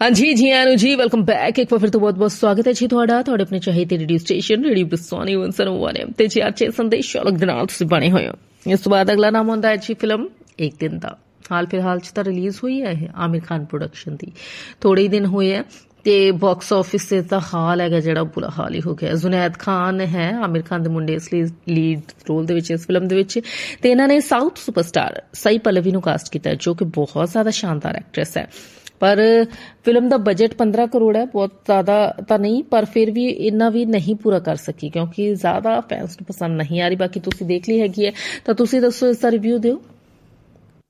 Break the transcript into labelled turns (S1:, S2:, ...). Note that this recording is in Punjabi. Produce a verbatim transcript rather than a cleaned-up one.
S1: हाँ जी, जी आनू जी, वेलकम बैक। एक बार फिर तो बहुत बहुत स्वागत है जी ਤੁਹਾਡਾ ਤੁਹਾਡੇ ਆਪਣੇ ਚਾਹੀਦੇ ਰੇਡੀਓ ਸਟੇਸ਼ਨ ਰੇਡੀਓ ਬਸਵਾਨੀ ਇੱਕ ਸੌ ਇੱਕ ਐਮ ਤੇ ਜੀ ਅੱਛੇ ਸੰਦੇਸ਼ ਸ਼ੌਲਕ ਦੇ ਨਾਲ ਤੁਸੀਂ ਬਣੇ ਹੋਏ ਹੋ। ਇਸ ਤੋਂ ਬਾਅਦ ਅਗਲਾ ਨਾਮ ਹੁੰਦਾ ਹੈ ਜੀ ਫਿਲਮ ਇੱਕ ਦਿਨ ਦਾ। ਹਾਲ ਫਿਲਹਾਲ ਚ ਤਾਂ ਰਿਲੀਜ਼ ਹੋਈ ਹੈ ਇਹ ਆਮਿਰ ਖਾਨ ਪ੍ਰੋਡਕਸ਼ਨ ਦੀ, ਥੋੜੇ ਹੀ ਦਿਨ ਹੋਏ ਆ ਤੇ ਬਾਕਸ ਆਫਿਸ ਤੇ ਤਾਂ ਹਾਲ ਹੈਗਾ ਜਿਹੜਾ ਬੁਰਾ ਹਾਲ ਹੀ ਹੋ ਗਿਆ। ਜ਼ੁਨੈਦ ਖਾਨ ਹੈ ਆਮਿਰ ਖਾਨ ਦੇ ਮੁੰਡੇ, ਇਸ ਲਈ ਲੀਡ ਰੋਲ ਦੇ ਵਿੱਚ ਇਸ ਫਿਲਮ ਦੇ ਵਿੱਚ, ਤੇ ਇਹਨਾਂ ਨੇ ਸਾਊਥ ਸੁਪਰਸਟਾਰ ਸਾਈ ਪੱਲਵੀ ਨੂੰ ਕਾਸਟ ਕੀਤਾ ਜੋ ਕਿ ਬਹੁਤ ਜ਼ਿਆਦਾ ਸ਼ਾਨਦਾਰ ਐਕਟਰੈਸ ਹੈ। पर फिल्म का बजट पंद्रह करोड़ है, बहुत ज्यादा तो नहीं, पर फिर भी इन्ना भी नहीं पूरा कर सकी क्योंकि ज्यादा फैंस को पसंद नहीं आ रही। बाकी तुसी देख ली हैगी है तो तुसी दसो इसका रिव्यू दिओ।